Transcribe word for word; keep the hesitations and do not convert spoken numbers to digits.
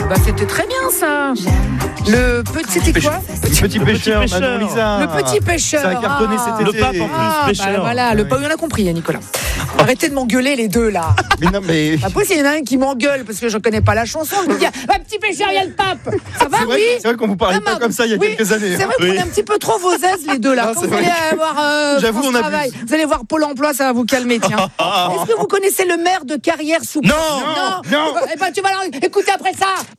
Bah c'était très bien ça. Le petit, c'était quoi? Petit, petit pêcheur, pêcheur. Manon Lisa. Le petit pêcheur. Ça a cartonné Ah. cet Le été. pape en plus, Ah, pêcheur. bah voilà, le pape, on a compris, hein, Nicolas. Arrêtez de m'engueuler les deux là. Mais non, mais. Après, s'il y en a un qui m'engueule parce que je connais pas la chanson, je me dis, bah, petit pêcheur, il y a le pape. Ça va, C'est vrai, oui? c'est vrai qu'on vous parlait Ah, pas ma- comme ça il y a oui, quelques années. C'est vrai qu'on Oui. est un petit peu trop vos aises les deux là. Ah, Quand c'est vous vrai. allez voir euh, J'avoue, France on abuse. Travail, vous allez voir Pôle Emploi, ça va vous calmer, tiens. Est-ce que vous connaissez le maire de Carrière sous Non. non, Non. Eh ben, tu vas leur... Écoutez après ça,